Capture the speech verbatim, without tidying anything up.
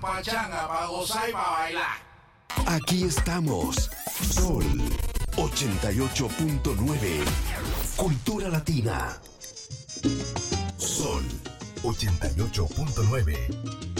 Pachanga, para gozar y para bailar. Aquí estamos. Sol ochenta y ocho punto nueve. Cultura Latina. Sol ochenta y ocho punto nueve.